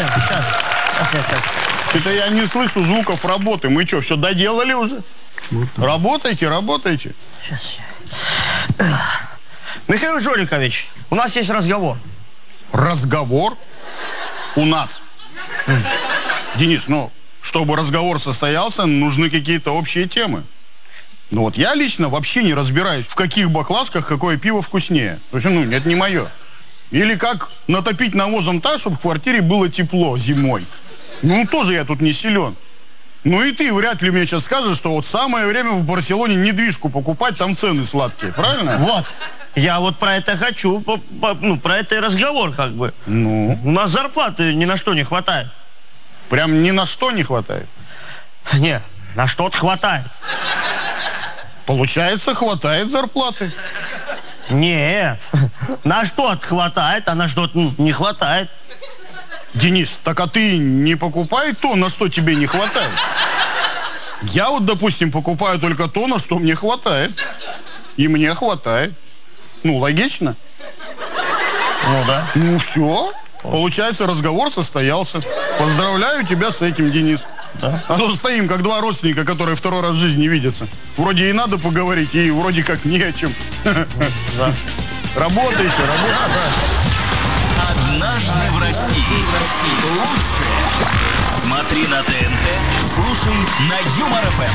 Сейчас. Что-то я не слышу звуков работы. Мы что, все доделали уже? Работайте, работайте. Сейчас. Михаил Жоликович, у нас есть разговор. Разговор? У нас? Денис, ну, чтобы разговор состоялся, нужны какие-то общие темы. Ну вот я лично вообще не разбираюсь, в каких баклажках какое пиво вкуснее. То есть, ну, это не мое. Или как натопить навозом так, чтобы в квартире было тепло зимой. Ну, тоже я тут не силен. Ну и ты вряд ли мне сейчас скажешь, что вот самое время в Барселоне недвижку покупать, там цены сладкие, правильно? Вот. Я вот про это хочу, про это и разговор как бы. Ну? У нас зарплаты ни на что не хватает. Прям ни на что не хватает? Не, на что-то хватает. Получается, хватает зарплаты. Нет, на что-то хватает, а на что-то не хватает. Денис, так а ты не покупай то, на что тебе не хватает. Я вот, допустим, покупаю только то, на что мне хватает. И мне хватает. Ну, логично? Ну да. Ну все, получается, разговор состоялся. Поздравляю тебя с этим, Денис. Да. А то стоим, как два родственника, которые второй раз в жизни видятся. Вроде и надо поговорить, и вроде как не о чем. Да. Работайте, работайте. Однажды в России. Лучшее смотри на ТНТ, слушай на Юмор ФМ.